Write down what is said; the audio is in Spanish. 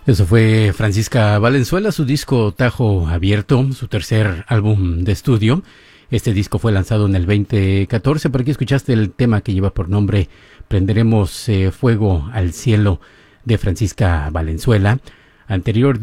Eso fue Francisca Valenzuela, su disco Tajo Abierto, su tercer álbum de estudio. Este disco fue lanzado en el 2014. Por aquí escuchaste el tema que lleva por nombre Prenderemos Fuego al Cielo, de Francisca Valenzuela. Anterior